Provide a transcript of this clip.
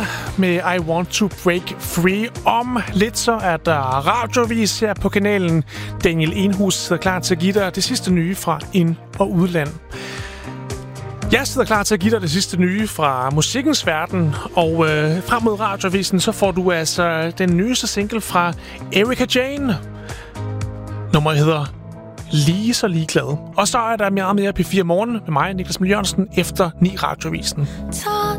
med I Want to Break Free. Om lidt så er der radiovis her på kanalen. Daniel Enhus sidder klar til at give dig det sidste nye fra ind- og udland. Jeg sidder klar til at give dig det sidste nye fra musikkens verden, og frem mod radiovisen, så får du altså den nyeste single fra Erika Jane. Nummeret hedder Lige så ligeglad. Og så er der meget mere P4 Morgen med mig, Niklas Jørgensen, efter 9 radiovisen. Talk